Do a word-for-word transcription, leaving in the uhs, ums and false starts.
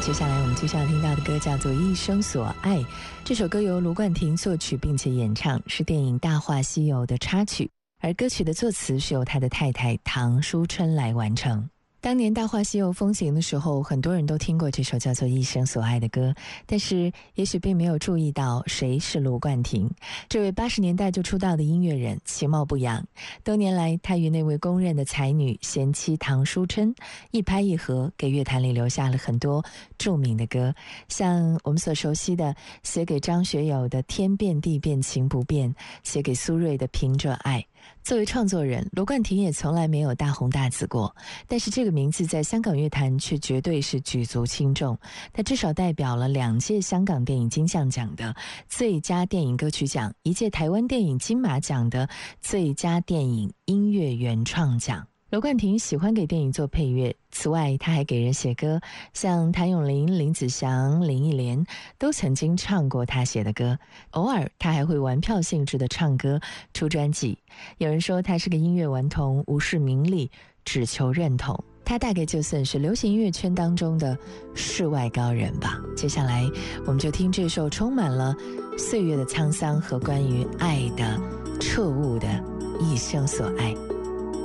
接下来我们接下来听到的歌叫做《一生所爱》，这首歌由卢冠廷作曲并且演唱，是电影《大话西游》的插曲，而歌曲的作词是由他的太太唐书春来完成。当年《大话西游》风行的时候，很多人都听过这首叫做《一生所爱》的歌，但是也许并没有注意到谁是卢冠廷。这位八十年代就出道的音乐人，其貌不扬，多年来他与那位公认的才女贤妻唐书春一拍一合，给乐坛里留下了很多著名的歌，像我们所熟悉的写给张学友的《天变地变情不变》，写给苏芮的《凭着爱》。作为创作人，卢冠廷也从来没有大红大紫过，但是这个名字在香港乐坛却绝对是举足轻重。他至少代表了两届香港电影金像奖的最佳电影歌曲奖，一届台湾电影金马奖的最佳电影音乐原创奖。卢冠廷喜欢给电影做配乐，此外他还给人写歌，像谭咏麟、林子祥、林忆莲都曾经唱过他写的歌，偶尔他还会玩票性质的唱歌出专辑。有人说他是个音乐顽童，无视名利，只求认同，他大概就算是流行音乐圈当中的世外高人吧。接下来我们就听这首充满了岁月的沧桑和关于爱的彻悟的一生所爱。